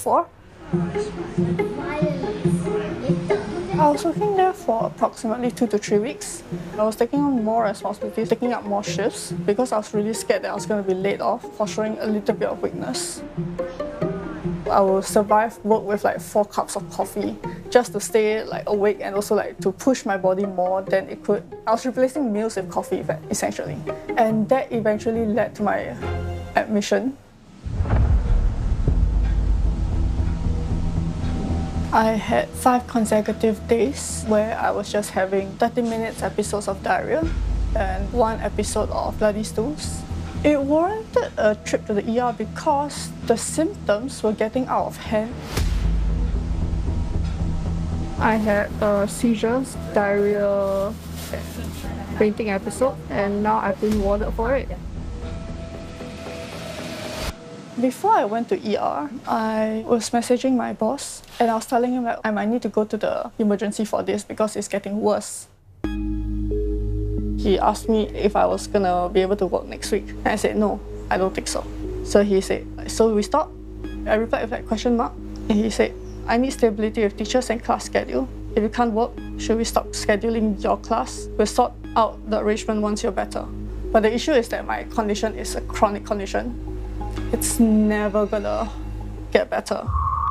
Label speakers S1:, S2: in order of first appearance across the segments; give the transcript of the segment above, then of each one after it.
S1: before. I was working there for approximately 2 to 3 weeks. I was taking on more responsibilities, taking up more shifts because I was really scared that I was going to be laid off for showing a little bit of weakness. I will survive work with like 4 cups of coffee just to stay like awake and also like to push my body more than it could. I was replacing meals with coffee essentially, and that eventually led to my admission. I had 5 consecutive days where I was just having 30-minute episodes of diarrhea and 1 episode of bloody stools. It warranted a trip to the ER because the symptoms were getting out of hand. I had seizures, diarrhea, fainting episode, and now I've been warded for it. Before I went to ER, I was messaging my boss and I was telling him that I might need to go to the emergency for this because it's getting worse. He asked me if I was gonna be able to work next week. And I said, no, I don't think so. So he said, so we stop? I replied with that question mark. And he said, I need stability with teachers and class schedule. If you can't work, should we stop scheduling your class? We'll sort out the arrangement once you're better. But the issue is that my condition is a chronic condition. It's never gonna get better.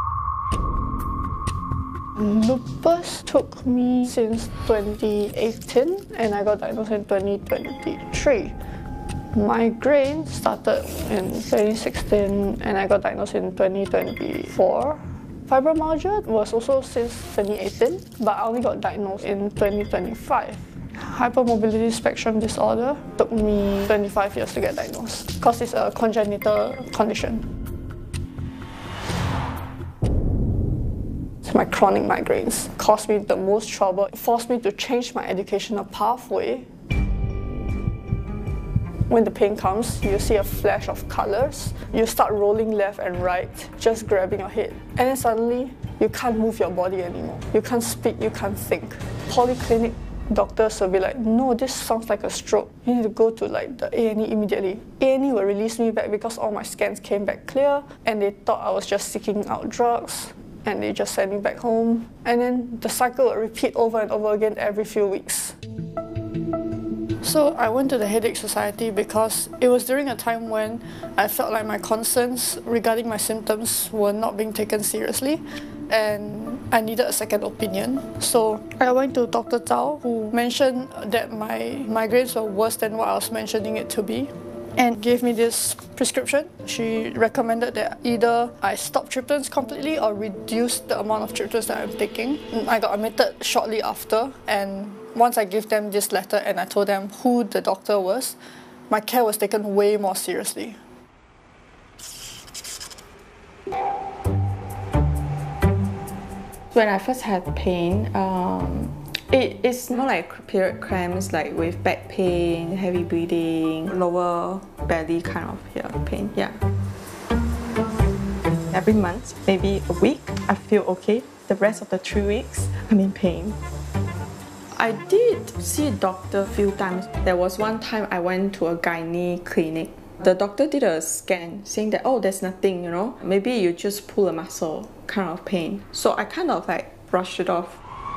S1: Lupus took me since 2018 and I got diagnosed in 2023. Migraine started in 2016 and I got diagnosed in 2024. Fibromyalgia was also since 2018, but I only got diagnosed in 2025. Hypermobility spectrum disorder took me 25 years to get diagnosed because it's a congenital condition. My chronic migraines caused me the most trouble. It forced me to change my educational pathway. When the pain comes, you see a flash of colours. You start rolling left and right, just grabbing your head. And then suddenly, you can't move your body anymore. You can't speak, you can't think. Polyclinic doctors will be like, no, this sounds like a stroke. You need to go to like the A&E immediately. A&E will release me back because all my scans came back clear and they thought I was just seeking out drugs. And they just send me back home. And then the cycle will repeat over and over again every few weeks. So I went to the Headache Society because it was during a time when I felt like my concerns regarding my symptoms were not being taken seriously and I needed a second opinion. So I went to Dr. Zhao, who mentioned that my migraines were worse than what I was mentioning it to be, and gave me this prescription. She recommended that either I stop triptans completely or reduce the amount of triptans that I'm taking. I got admitted shortly after, and once I gave them this letter and I told them who the doctor was, my care was taken way more seriously.
S2: When I first had pain, it's more like period cramps, like with back pain, heavy breathing, lower belly kind of pain, yeah. Every month, maybe a week, I feel okay. The rest of the 3 weeks, I'm in pain. I did see a doctor a few times. There was one time I went to a gynae clinic. The doctor did a scan saying that, oh, there's nothing, maybe you just pull a muscle kind of pain. So I kind of like brushed it off.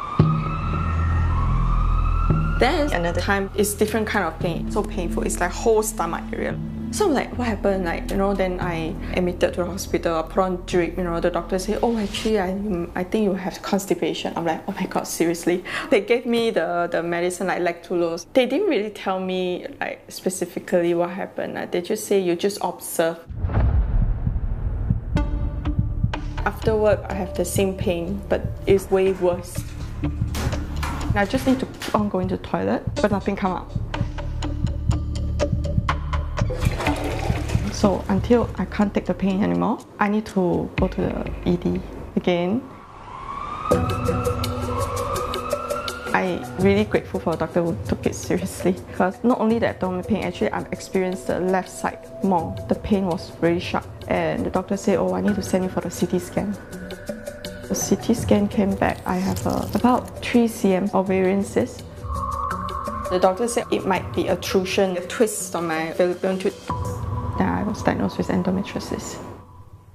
S2: Then another time, it's different kind of pain. So painful, it's like whole stomach area. So I'm like, what happened? Then I admitted to the hospital, I put on drip, the doctor said, oh, actually, I think you have constipation. I'm like, oh my God, seriously? They gave me the medicine like lactulose. They didn't really tell me like specifically what happened. They just say you just observe. After work, I have the same pain, but it's way worse. I just need to keep on going to the toilet, but nothing come out. So until I can't take the pain anymore, I need to go to the ED again. I'm really grateful for a doctor who took it seriously, because not only the abdominal pain, actually I've experienced the left side more. The pain was really sharp, and the doctor said, oh, I need to send you for the CT scan. The CT scan came back, I have about 3 cm ovarian cyst. The doctor said it might be a protrusion, a twist on my fallopian tube. Then I was diagnosed with endometriosis.